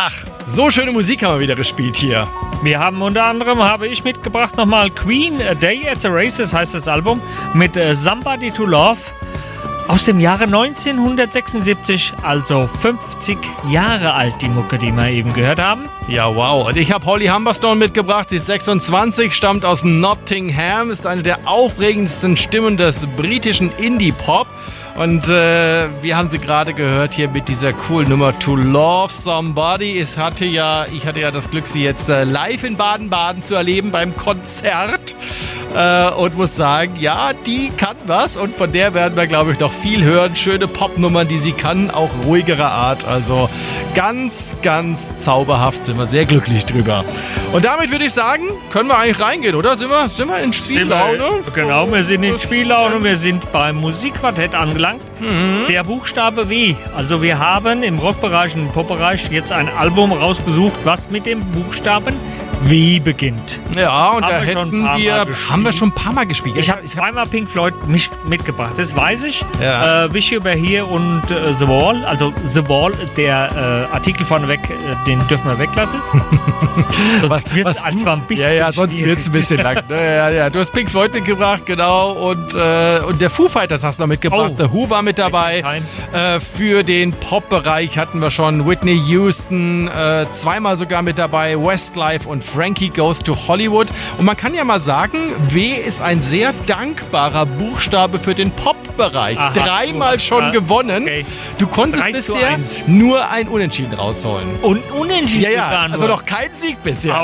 Ach, so schöne Musik haben wir wieder gespielt hier. Wir haben unter anderem, habe ich mitgebracht, nochmal Queen, A Day at the Races heißt das Album, mit Somebody to Love aus dem Jahre 1976, also 50 Jahre alt, die Mucke, die wir eben gehört haben. Ja, wow. Und ich habe Holly Humberstone mitgebracht. Sie ist 26, stammt aus Nottingham, ist eine der aufregendsten Stimmen des britischen Indie-Pop. Und wir haben sie gerade gehört hier mit dieser coolen Nummer To Love Somebody. Ich hatte ja das Glück, sie jetzt live in Baden-Baden zu erleben beim Konzert. Und muss sagen, ja, die kann was. Und von der werden wir, glaube ich, noch viel hören. Schöne Popnummern, die sie kann, auch ruhigerer Art. Also ganz, ganz zauberhaft, sind wir sehr glücklich drüber. Und damit würde ich sagen, können wir eigentlich reingehen, oder? Sind wir in Spiellaune? Genau, wir sind in Spiellaune. Wir sind beim Musikquartett angelangt. Der Buchstabe W. Also wir haben im Rockbereich und im Popbereich jetzt ein Album rausgesucht, was mit dem Buchstaben W beginnt. Ja, und da haben wir schon ein paar Mal gespielt. Ich habe zweimal Pink Floyd mitgebracht, das weiß ich. Ja. Wish You Were Here und The Wall. Also The Wall, der Artikel vorneweg, den dürfen wir weglassen. Sonst wird es zwar ein bisschen sonst wird es ein bisschen lang. Ja. Du hast Pink Floyd mitgebracht, genau. Und der Foo Fighters hast du noch mitgebracht. The Who war mit dabei. Für den Pop-Bereich hatten wir schon Whitney Houston, zweimal sogar mit dabei, Westlife und Frankie Goes to Hollywood. Und man kann ja mal sagen, W ist ein sehr dankbarer Buchstabe für den Pop-Bereich. Dreimal schon gewonnen. Okay. Du konntest bisher nur ein Unentschieden rausholen. Und Unentschieden sogar nur. Also noch kein Sieg bisher.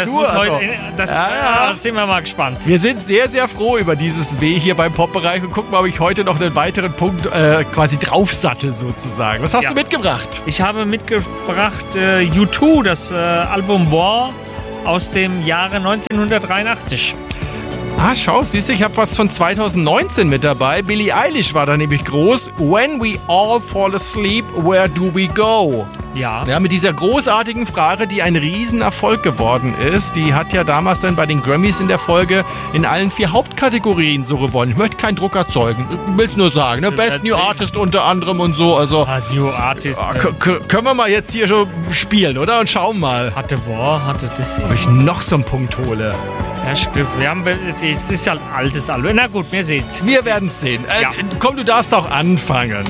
Sind wir mal gespannt. Wir sind sehr, sehr froh über dieses W hier beim Pop-Bereich und gucken mal, ob ich heute noch einen weiteren Punkt quasi draufsattel sozusagen. Was hast du mitgebracht? Ich habe mitgebracht U2, das Album War aus dem Jahre 1983. Ah, schau, siehst du, ich habe was von 2019 mit dabei. Billie Eilish war da nämlich groß. When we all fall asleep, where do we go? Ja. Ja, mit dieser großartigen Frage, die ein Riesenerfolg geworden ist. Die hat ja damals dann bei den Grammys in der Folge in allen 4 Hauptkategorien so gewonnen. Ich möchte keinen Druck erzeugen. Ich will es nur sagen. Ne? Best New Artist unter anderem und so. Also, New Artist. Können wir mal jetzt hier schon spielen, oder? Und schauen mal. Hatte das. Ob ich noch so einen Punkt hole. Ja, stimmt. Es ist ja ein altes Album. Na gut, wir sehen's. Wir werden es sehen. Komm, du darfst auch anfangen.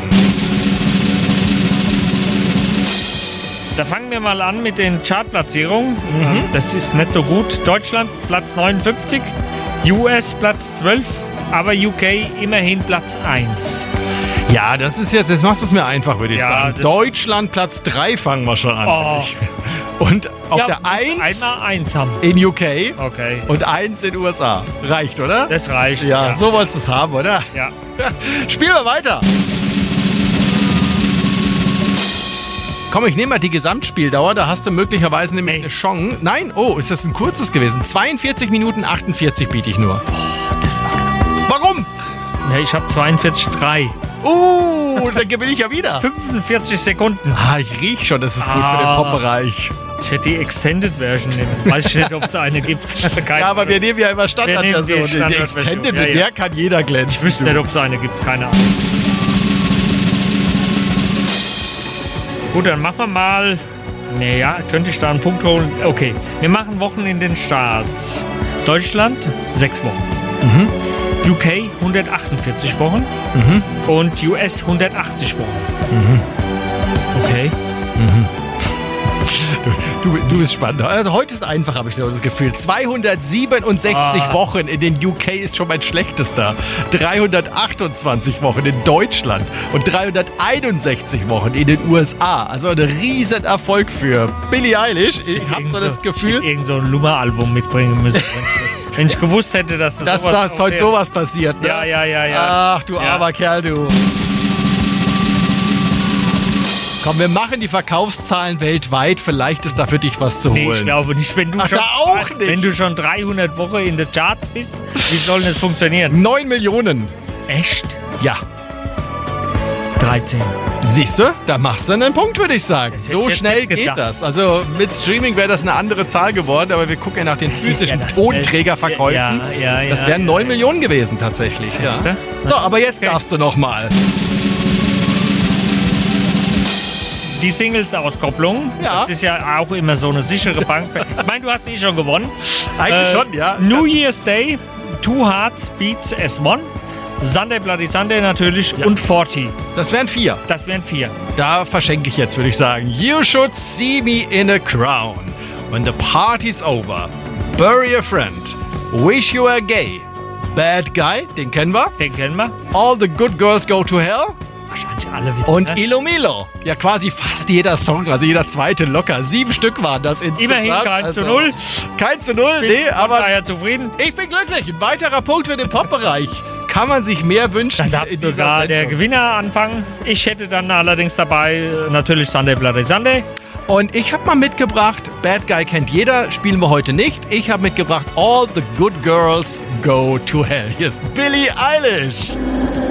Da fangen wir mal an mit den Chartplatzierungen. Das ist nicht so gut. Deutschland Platz 59, US Platz 12, aber UK immerhin Platz 1. Ja, das machst du es mir einfach, würde ich sagen. Deutschland Platz 3 fangen wir schon an. Oh. Und auf der 1 einmal 1 haben. in UK Okay. und 1 in USA. Reicht, oder? Das reicht. Ja, so wolltest du es haben, oder? Ja. Spielen wir weiter. Komm, ich nehme mal die Gesamtspieldauer, da hast du möglicherweise nämlich eine Chance. Nein, ist das ein kurzes gewesen? 42 Minuten 48 biete ich nur. Warum? Ja, ich habe 42,3. Dann gewinne ich ja wieder. 45 Sekunden. Ich rieche schon, das ist gut für den Pop-Bereich. Ich hätte die Extended Version nehmen. Weiß ich nicht, ob es eine gibt. Ja, aber wir nehmen ja immer Standardversion. Die Extended, mit der kann jeder glänzen. Ich wüsste nicht, ob es eine gibt. Keine Ahnung. Gut, dann machen wir mal. Naja, könnte ich da einen Punkt holen? Okay, wir machen Wochen in den Starts. Deutschland 6 Wochen. UK 148 Wochen. Und US 180 Wochen. Okay. Du bist spannend. Also heute ist einfach, habe ich das Gefühl. 267 Wochen in den UK ist schon mein schlechtester. 328 Wochen in Deutschland und 361 Wochen in den USA. Also ein riesen Erfolg für Billie Eilish. Ich habe so das Gefühl... Ich irgend so ein Lummer-Album mitbringen müssen. Wenn ich gewusst hätte, dass heute sowas passiert. Ne? Ja. Ach, du armer Kerl, du. Komm, wir machen die Verkaufszahlen weltweit. Vielleicht ist da für dich was zu holen. Nee, ich glaube nicht. Wenn du schon 300 Wochen in den Charts bist, wie soll das funktionieren? 9 Millionen. Echt? Ja. 13. Siehst du? Da machst du einen Punkt, würde ich sagen. So schnell geht das. Also mit Streaming wäre das eine andere Zahl geworden, aber wir gucken ja nach den physischen Tonträgerverkäufen. Das wären 9 Millionen gewesen tatsächlich. Ja. So, aber jetzt darfst du noch mal. die Singles-Auskopplung. Ja. Das ist ja auch immer so eine sichere Bank. Ich meine, du hast schon gewonnen. Eigentlich schon, ja. New Year's Day, Two Hearts Beats as One. Sunday Bloody Sunday natürlich und 40. Das wären 4. Das wären 4. Da verschenke ich jetzt, würde ich sagen. You should see me in a crown. When the party's over. Bury a friend. Wish you were gay. Bad Guy, den kennen wir. Den kennen wir. All the good girls go to hell. Wahrscheinlich alle wieder. Und ne? Ilo Milo. Ja, quasi fast jeder Song, also jeder zweite locker. 7 Stück waren das insgesamt. Immerhin kein zu 0. Kein zu 0, Bin nee, aber daher zufrieden. ich bin glücklich. Ein weiterer Punkt für den Pop-Bereich. Kann man sich mehr wünschen? Dann darf in dieser sogar der Sendung. Gewinner anfangen. Ich hätte dann allerdings dabei natürlich Sunday Bloody Sunday. Und ich habe mal mitgebracht, Bad Guy kennt jeder, spielen wir heute nicht. Ich habe mitgebracht All the Good Girls Go to Hell. Hier ist Billie Eilish.